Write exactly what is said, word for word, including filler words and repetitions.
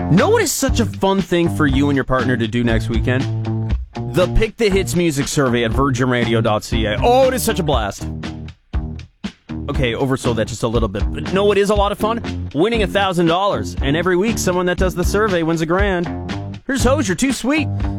Know what is such a fun thing for you and your partner to do next weekend? The Pick the Hits music survey at virgin radio dot c a. Oh, it is such a blast. Okay, oversold that just a little bit. But no, it is a lot of fun. Winning one thousand dollars. And every week, someone that does the survey wins a grand. Here's Hozier, Too Sweet.